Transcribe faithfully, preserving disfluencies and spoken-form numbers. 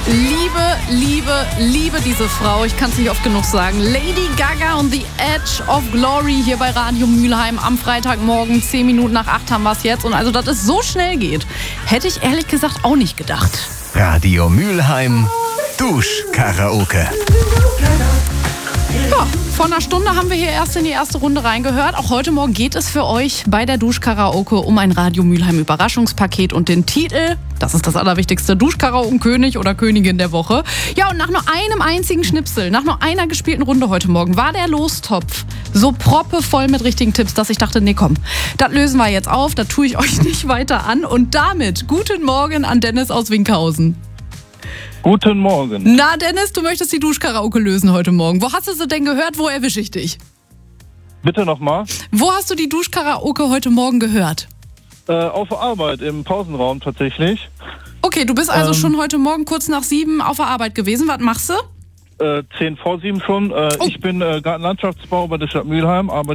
liebe, liebe, liebe diese Frau. Ich kann es nicht oft genug sagen. Lady Gaga on the Edge of Glory hier bei Radio Mülheim am Freitagmorgen. Zehn Minuten nach acht haben wir es jetzt. Und also, dass es so schnell geht, hätte ich ehrlich gesagt auch nicht gedacht. Radio Mülheim Duschkaraoke. Ja, vor einer Stunde haben wir hier erst in die erste Runde reingehört. Auch heute Morgen geht es für euch bei der Duschkaraoke um ein Radio Mülheim Überraschungspaket und den Titel. Das ist das Allerwichtigste. Duschkaraoke-König oder Königin der Woche. Ja, und nach nur einem einzigen Schnipsel, nach nur einer gespielten Runde heute Morgen, war der Lostopf so proppevoll mit richtigen Tipps, dass ich dachte, nee komm, das lösen wir jetzt auf, das tue ich euch nicht weiter an. Und damit guten Morgen an Dennis aus Winkhausen. Guten Morgen. Na Dennis, du möchtest die Duschkaraoke lösen heute Morgen. Wo hast du sie denn gehört? Wo erwische ich dich? Bitte nochmal. Wo hast du die Duschkaraoke heute Morgen gehört? Äh, auf der Arbeit, im Pausenraum tatsächlich. Okay, du bist also ähm, schon heute Morgen kurz nach sieben auf der Arbeit gewesen. Was machst du? Äh, zehn vor sieben schon. Äh, Oh. Ich bin äh, Gartenlandschaftsbau bei der Stadt Mülheim, aber